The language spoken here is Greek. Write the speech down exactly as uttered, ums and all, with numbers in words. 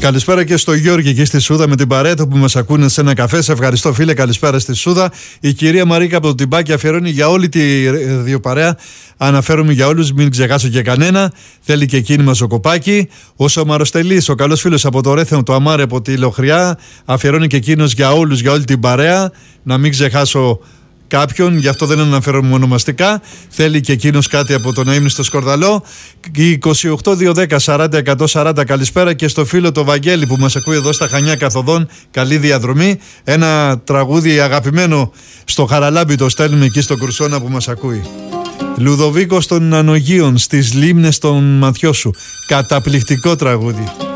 Καλησπέρα και στο Γιώργη εκεί στη Σούδα με την παρέα του που μας ακούνε σε ένα καφέ. Σε ευχαριστώ, φίλε. Καλησπέρα στη Σούδα. Η κυρία Μαρίκα από το Τιμπάκι αφιερώνει για όλη τη δύο παρέα. Αναφέρομαι για όλους, μην ξεχάσω και κανένα. Θέλει και εκείνη μας ο κοπάκι. Ο Σαμαροστελής, ο καλός φίλος από το Ρέθεο, το Αμάρε από τη Λοχριά, αφιερώνει και εκείνος για όλους, για όλη την παρέα. Να μην ξεχάσω κάποιον, γι' αυτό δεν αναφέρομαι ονομαστικά. Θέλει και εκείνος κάτι από τον αείμνηστο Σκορδαλό. είκοσι οκτώ δύο δέκα σαράντα εκατόν σαράντα. Καλησπέρα και στο φίλο το Βαγγέλη που μας ακούει εδώ στα Χανιά καθοδόν. Καλή διαδρομή. Ένα τραγούδι αγαπημένο στο Χαραλάμπι το στέλνουμε εκεί στο Κουρσόνα που μας ακούει. Λουδοβίκος των Ανογείων, στις λίμνες των ματιών σου. Καταπληκτικό τραγούδι.